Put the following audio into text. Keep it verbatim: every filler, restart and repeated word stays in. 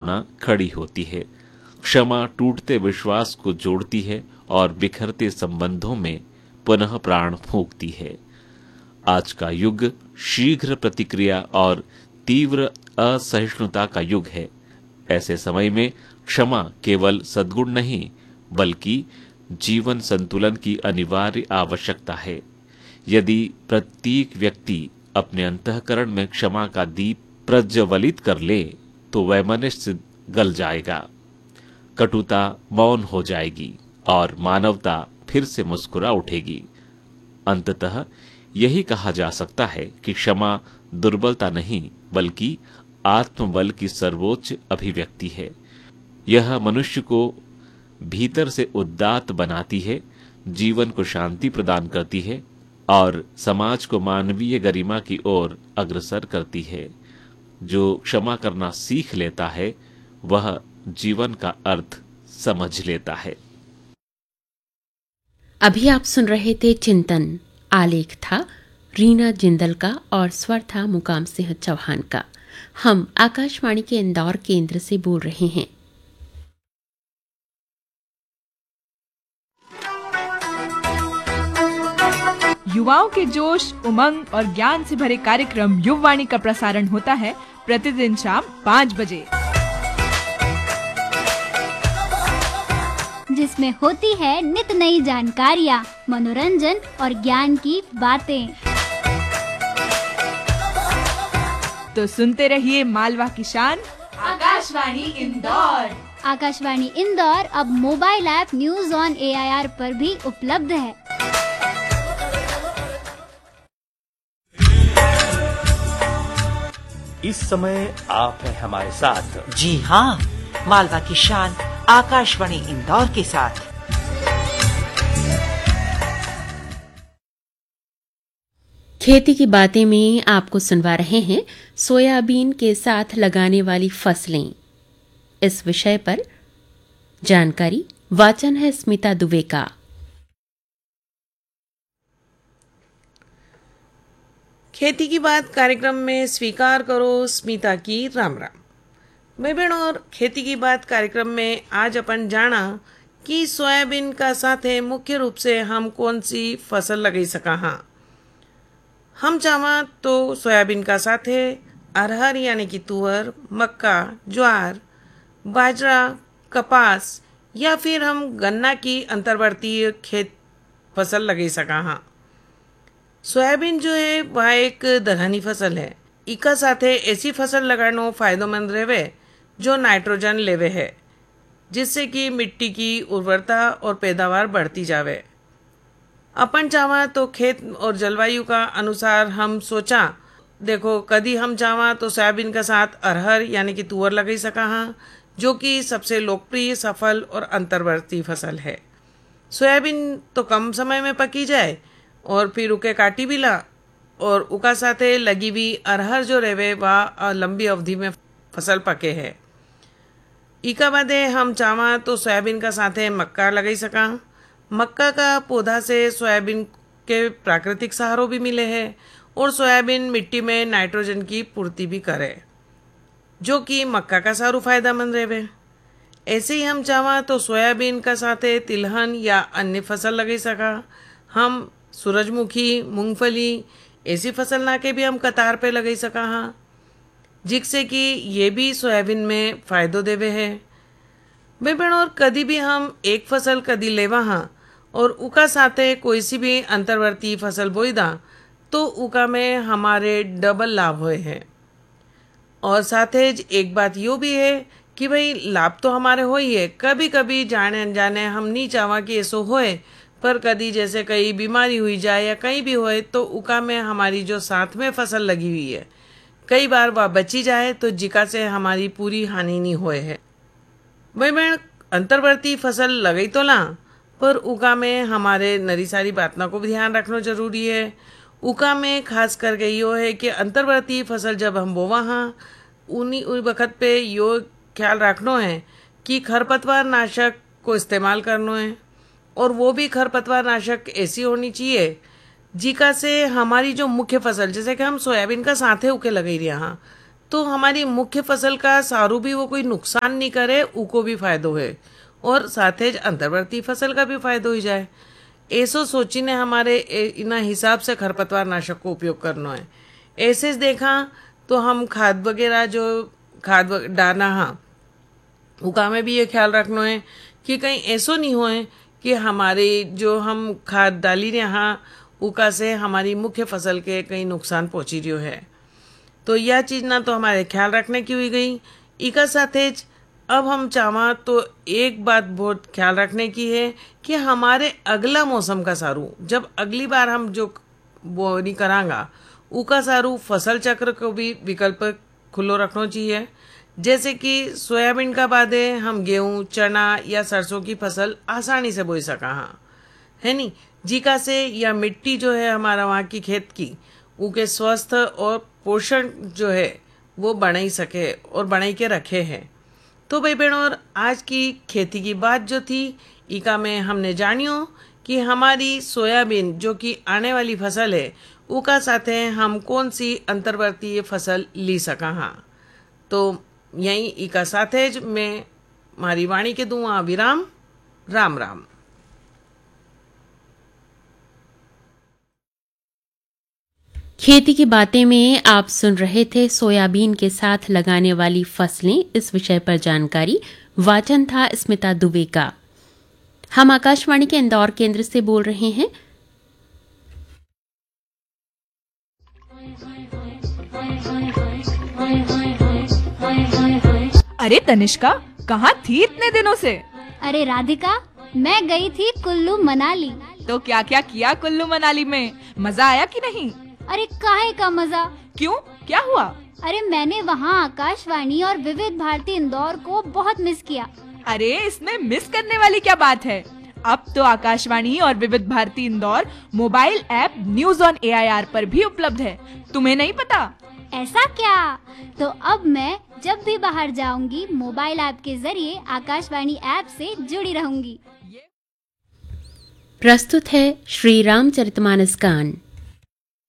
भावना खड़ी होती है। क्षमा टूटते विश्वास को जोड़ती है और बिखरते संबंधों में पुनः प्राण फूंकती है। आज का युग शीघ्र प्रतिक्रिया और तीव्र असहिष्णुता का युग है। ऐसे समय में क्षमा केवल सद्गुण नहीं बल्कि जीवन संतुलन की अनिवार्य आवश्यकता है। यदि प्रत्येक व्यक्ति अपने अंतःकरण में क्षमा का दीप प्रज्वलित कर ले तो वैमनस्य गल जाएगा, कटुता मौन हो जाएगी और मानवता फिर से मुस्कुरा उठेगी। अंततः यही कहा जा सकता है कि क्षमा दुर्बलता नहीं बल्कि आत्मबल की सर्वोच्च अभिव्यक्ति है। यह मनुष्य को भीतर से उदात्त बनाती है, जीवन को शांति प्रदान करती है और समाज को मानवीय गरिमा की ओर अग्रसर करती है। जो क्षमा करना सीख लेता है वह जीवन का अर्थ समझ लेता है। अभी आप सुन रहे थे चिंतन। आलेख था रीना जिंदल का और स्वर था मुकाम सिंह चौहान का। हम आकाशवाणी के इंदौर केंद्र से बोल रहे हैं। युवाओं के जोश, उमंग और ज्ञान से भरे कार्यक्रम युववाणी का प्रसारण होता है प्रतिदिन शाम पाँच बजे, जिसमें होती है नित नई जानकारियाँ, मनोरंजन और ज्ञान की बातें। तो सुनते रहिए मालवा की शान आकाशवाणी इंदौर। आकाशवाणी इंदौर अब mobile app news on A I R पर भी उपलब्ध है। इस समय आप हैं हमारे साथ। जी हाँ, मालवा की शान आकाशवाणी इंदौर के साथ। खेती की बातें में आपको सुनवा रहे हैं सोयाबीन के साथ लगाने वाली फसलें। इस विषय पर जानकारी, वाचन है स्मिता दुबे का। खेती की बात कार्यक्रम में स्वीकार करो स्मिता की राम राम। भाई बहन, और खेती की बात कार्यक्रम में आज अपन जाना कि सोयाबीन का साथे मुख्य रूप से हम कौन सी फसल लगाई सका। हाँ, हम चाहवा तो सोयाबीन का साथे अरहर यानी कि तुअर, मक्का, ज्वार, बाजरा, कपास या फिर हम गन्ना की अंतर्वर्तीय खेत फसल लगाई सका। हाँ, सोयाबीन जो है वह एक दलहनी फसल है। इका साथे ऐसी फसल लगाना फायदेमंद रहे जो नाइट्रोजन लेवे है, जिससे कि मिट्टी की उर्वरता और पैदावार बढ़ती जावे। अपन चाहवा तो खेत और जलवायु का अनुसार हम सोचा, देखो कदी हम चाहवा तो सोयाबीन का साथ अरहर यानी कि तुअर लगाई सका। हाँ, जो कि सबसे लोकप्रिय, सफल और अंतर्वर्ती फसल है। सोयाबीन तो कम समय में पकी जाए और फिर उके काटी भी ला, और उका साथे लगी हुई अरहर जो रहे वह लंबी अवधि में फसल पके है। इका बादे हम चाहवा तो सोयाबीन का साथे मक्का लगाई सका। मक्का का पौधा से सोयाबीन के प्राकृतिक सहारों भी मिले हैं और सोयाबीन मिट्टी में नाइट्रोजन की पूर्ति भी करे, जो कि मक्का का सारू फायदेमंद रहे। ऐसे ही हम चाहवा तो सोयाबीन का साथे तिलहन या अन्य फसल लगाई सका। हम सूरजमुखी, मूंगफली ऐसी फसल ना के भी हम कतार पे लगाई सका। हाँ, जिससे कि ये भी सोयाबीन में फायदो देवे है। भाई बहन, और कदी भी हम एक फसल कदी लेवा हाँ और उका साथे कोई सी भी अंतर्वर्ती फसल बोई दा तो उका में हमारे डबल लाभ हुए हैं। और साथे एक बात यो भी है कि भाई लाभ तो हमारे हो ही है, कभी कभी जाने अनजाने हम नहीं चाहवा कि ऐसो होए, पर कदी जैसे कहीं बीमारी हुई जाए या कहीं भी होए तो उका में हमारी जो साथ में फसल लगी हुई है कई बार वह बची जाए तो जिका से हमारी पूरी हानि नहीं होए है। भाई बहन, अंतर्वर्ती फसल लगाई तो ला, पर उका में हमारे नरी सारी बातना को भी ध्यान रखना जरूरी है। उका में खास करके यो है कि अंतर्वर्ती फसल जब हम बोवा हाँ उन्हीं उस वक्त पे यो ख्याल रखना है कि खरपतवार नाशक को इस्तेमाल करना है, और वो भी खरपतवार नाशक ऐसी होनी चाहिए जिका से हमारी जो मुख्य फसल, जैसे कि हम सोयाबीन का साथे उके लगाई रहा हाँ, तो हमारी मुख्य फसल का सारू भी वो कोई नुकसान नहीं करे, उको भी फायदो है और साथे अंतर्वर्ती फसल का भी फायदो ही जाए। ऐसो सोचीने हमारे इना हिसाब से खरपतवार नाशक को उपयोग करना है। ऐसे देखा तो हम खाद वगैरह जो खाद डालना हाँ उका में भी ये ख्याल रखना है कि कहीं ऐसो नहीं होए कि हमारी जो हम खाद डाली रहे हाँ उका से हमारी मुख्य फसल के कहीं नुकसान पहुंची रही है। तो यह चीज ना तो हमारे ख्याल रखने की हुई गई। इका साथे अब हम चाहा तो एक बात बहुत ख्याल रखने की है कि हमारे अगला मौसम का सारू जब अगली बार हम जो बोनी करांगा उका सारू फसल चक्र को भी विकल्प खुलो रखना चाहिए। जैसे कि सोयाबीन का बाद हम गेहूं चना या सरसों की फसल आसानी से बोई सका हाँ है नी, जीका से या मिट्टी जो है हमारा वहाँ की खेत की उके स्वस्थ और पोषण जो है वो बनाई सके और बनाई के रखे हैं। तो भाई बहनों और आज की खेती की बात जो थी इका में हमने जानियो कि हमारी सोयाबीन जो कि आने वाली फसल है उका साथे हम कौन सी अंतर्वर्तीय फसल ली सका हाँ। तो यही इका साथे मैं मारी वाणी के दूँ विराम। राम राम। खेती की बातें में आप सुन रहे थे सोयाबीन के साथ लगाने वाली फसलें, इस विषय पर जानकारी। वाचन था स्मिता दुबे का। हम आकाशवाणी के इंदौर केंद्र से बोल रहे हैं। अरे तनिष्का, कहाँ थी इतने दिनों से? अरे राधिका, मैं गई थी कुल्लू मनाली। तो क्या क्या किया कुल्लू मनाली में? मजा आया कि नहीं? अरे काहे का मजा? क्यों, क्या हुआ? अरे मैंने वहाँ आकाशवाणी और विविध भारती इंदौर को बहुत मिस किया। अरे इसमें मिस करने वाली क्या बात है? अब तो आकाशवाणी और विविध Bharti Indore mobile app news on A I R पर भी उपलब्ध है। तुम्हें नहीं पता? ऐसा क्या? तो अब मैं जब भी बाहर जाऊंगी मोबाइल ऐप के जरिए आकाशवाणी ऐप से जुड़ी रहूंगी। प्रस्तुत है श्री रामचरितमानस गान।